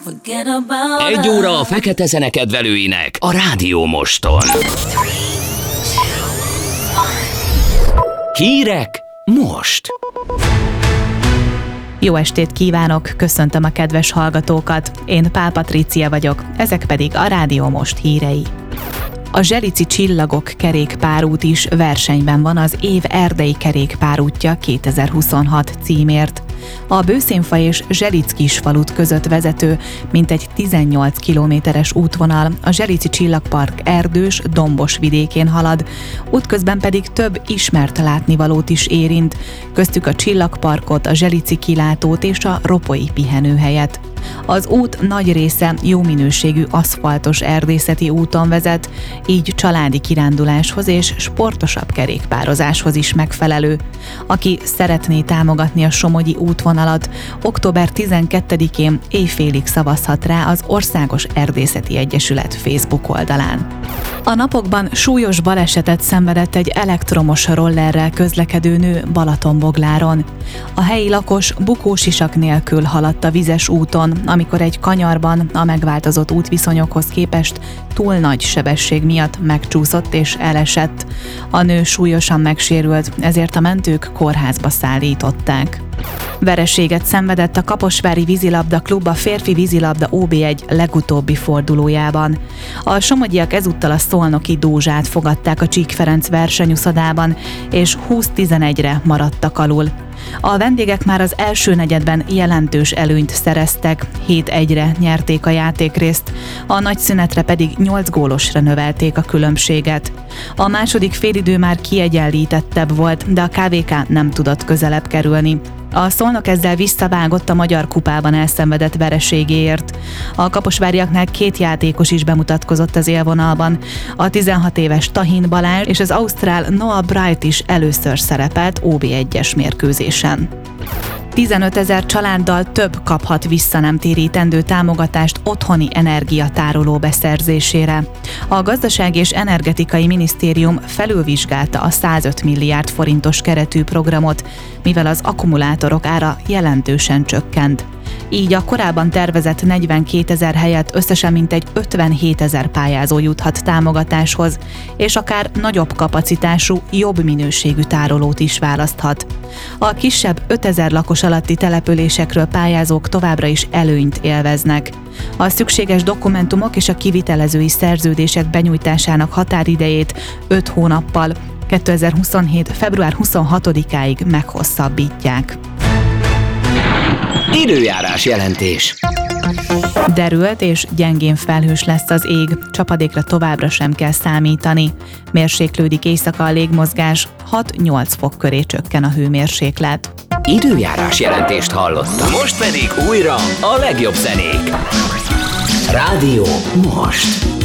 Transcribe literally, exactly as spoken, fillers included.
Egy óra a fekete zene kedvelőinek a Rádió Moston. Hírek most. Jó estét kívánok, köszöntöm a kedves hallgatókat. Én Pál Patrícia vagyok, ezek pedig a Rádió Most hírei. A Zselici Csillagok kerékpárút is versenyben van az év erdei kerékpárútja kétezer-huszonhat címért. A Bőszénfa és Zselic-Kisfalut között vezető, mintegy tizennyolc kilométeres útvonal a Zselici Csillagpark erdős, dombos vidékén halad, útközben pedig több ismert látnivalót is érint, köztük a Csillagparkot, a Zselici kilátót és a Ropoi pihenőhelyet. Az út nagy része jó minőségű aszfaltos erdészeti úton vezet, így családi kiránduláshoz és sportosabb kerékpározáshoz is megfelelő. Aki szeretné támogatni a somogyi útvonalat, október tizenkettedikén éjfélig szavazhat rá az Országos Erdészeti Egyesület Facebook oldalán. A napokban súlyos balesetet szenvedett egy elektromos rollerrel közlekedő nő Balatonbogláron. A helyi lakos bukósisak nélkül haladt a vizes úton, amikor egy kanyarban a megváltozott útviszonyokhoz képest túl nagy sebesség miatt megcsúszott és elesett. A nő súlyosan megsérült, ezért a mentők kórházba szállították. Vereséget szenvedett a Kaposvári Vízilabda Klub a férfi vízilabda ó bé egy legutóbbi fordulójában. A somogyiak ezúttal a szolnoki Dózsát fogadták a Csík Ferenc versenyuszodában, és húsz tizenegyre maradtak alul. A vendégek már az első negyedben jelentős előnyt szereztek, hét egyre nyerték a játékrészt, a nagy szünetre pedig nyolc gólosra növelték a különbséget. A második félidő már kiegyenlítettebb volt, de a ká vé ká nem tudott közelebb kerülni. A Szolnok ezzel visszavágott a Magyar Kupában elszenvedett vereségéért. A kaposváriaknál két játékos is bemutatkozott az élvonalban. A tizenhat éves Tahin Balázs és az ausztrál Noah Bright is először szerepelt ó bé egyes mérkőzésen. tizenötezer családdal több kaphat vissza nem térítendő támogatást otthoni energiatároló beszerzésére. A Gazdasági és Energetikai Minisztérium felülvizsgálta a százöt milliárd forintos keretű programot, mivel az akkumulátorok ára jelentősen csökkent. Így a korábban tervezett negyvenkétezer helyett összesen mintegy ötvenhétezer pályázó juthat támogatáshoz, és akár nagyobb kapacitású, jobb minőségű tárolót is választhat. A kisebb ötezer lakos alatti településekről pályázók továbbra is előnyt élveznek. A szükséges dokumentumok és a kivitelezői szerződések benyújtásának határidejét öt hónappal, kétezer-huszonhét február huszonhatodikáig meghosszabbítják. Időjárás jelentés. Derült és gyengén felhős lesz az ég, csapadékra továbbra sem kell számítani. Mérséklődik éjszaka a légmozgás, hat-nyolc fok köré csökken a hőmérséklet. Időjárás jelentést hallottam. Most pedig újra a legjobb zenék. Rádió Most.